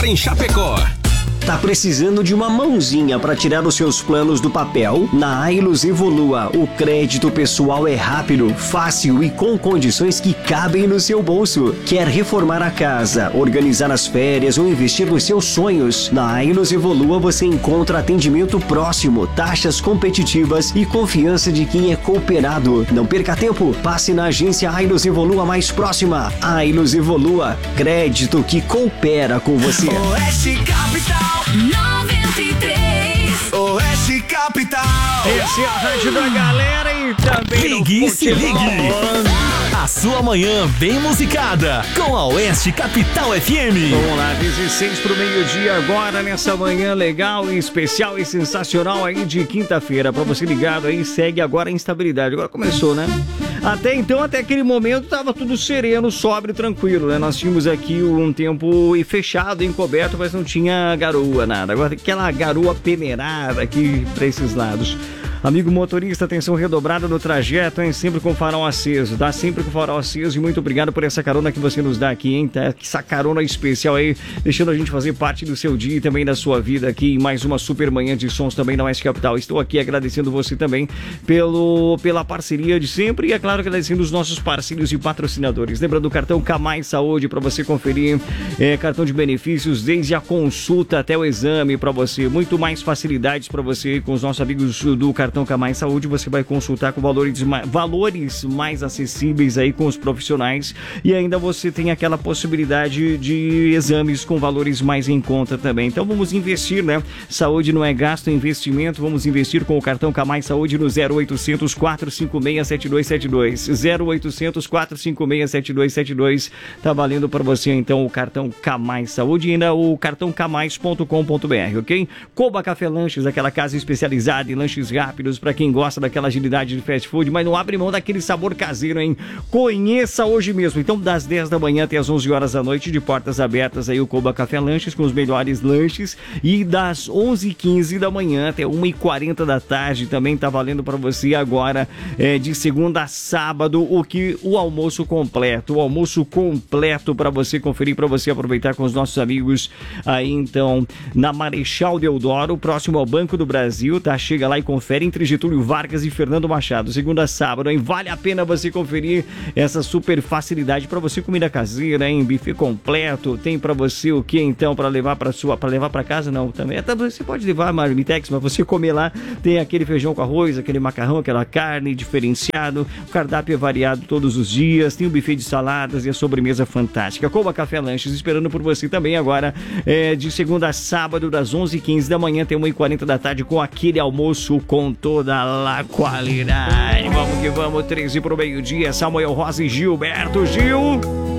em Chapecó. Tá precisando de uma mãozinha para tirar os seus planos do papel? Na Ailus Evolua, o crédito pessoal é rápido, fácil e com condições que cabem no seu bolso. Quer reformar a casa, organizar as férias ou investir nos seus sonhos? Na Ailus Evolua você encontra atendimento próximo, taxas competitivas e confiança de quem é cooperado. Não perca tempo, passe na agência Ailus Evolua mais próxima. Ailus Evolua, crédito que coopera com você. Oeste Capital 93. Oeste Capital. Esse é a rádio da galera e também Ligue e se ligue. A sua manhã bem musicada com a Oeste Capital FM. Vamos lá, 16 pro meio-dia agora, nessa manhã legal e especial e sensacional aí de quinta-feira. Pra você ligado aí, segue agora a instabilidade. Agora começou, né? Até então, até aquele momento, tava tudo sereno, sóbrio, tranquilo, né? Nós tínhamos aqui um tempo fechado, encoberto, mas não tinha garoa, nada. Agora aquela garoa peneirada aqui pra esses lados. Amigo motorista, atenção redobrada no trajeto, hein? Sempre com o farol aceso, tá? Sempre com o farol aceso e muito obrigado por essa carona que você nos dá aqui, hein? Tá? Essa carona especial aí, deixando a gente fazer parte do seu dia e também da sua vida aqui em mais uma super manhã de sons também na Oeste Capital. Estou aqui agradecendo você também pela parceria de sempre e, é claro, agradecendo os nossos parceiros e patrocinadores. Lembrando do cartão Camais Saúde para você conferir, cartão de benefícios desde a consulta até o exame para você. Muito mais facilidades para você com os nossos amigos do cartão Camais Saúde. Você vai consultar com valores mais acessíveis aí com os profissionais e ainda você tem aquela possibilidade de exames com valores mais em conta também. Então vamos investir, né? Saúde não é gasto, é investimento. Vamos investir com o cartão Camais Saúde no 0800 456 7272. 0800 456 7272. Tá valendo para você então o cartão Camais Saúde e ainda o cartão camais.com.br, ok? Coba Café Lanches, aquela casa especializada em lanches rápidos para quem gosta daquela agilidade de fast food, mas não abre mão daquele sabor caseiro, hein? Conheça hoje mesmo. Então, das 10 da manhã até as 11 horas da noite, de portas abertas aí o Coba Café Lanches com os melhores lanches, e das 11h15 da manhã até 1h40 da tarde também tá valendo para você agora, de segunda a sábado, o almoço completo. O almoço completo para você conferir, para você aproveitar com os nossos amigos aí, então, na Marechal Deodoro, próximo ao Banco do Brasil, tá? Chega lá e confere entre Getúlio Vargas e Fernando Machado, segunda a sábado, hein? Vale a pena você conferir essa super facilidade para você, comida caseira, hein? Buffet completo, tem para você o que então para levar para casa? Não, também você pode levar marmitex, mas você comer lá, tem aquele feijão com arroz, aquele macarrão, aquela carne diferenciado, o cardápio é variado todos os dias, tem o buffet de saladas e a sobremesa fantástica. Coba Café Lanches esperando por você também agora, de segunda a sábado, das 11h15 da manhã até 1h40 da tarde, com aquele almoço com toda a qualidade. Vamos que vamos, 13 pro meio-dia. Samuel Rosa e Gilberto Gil.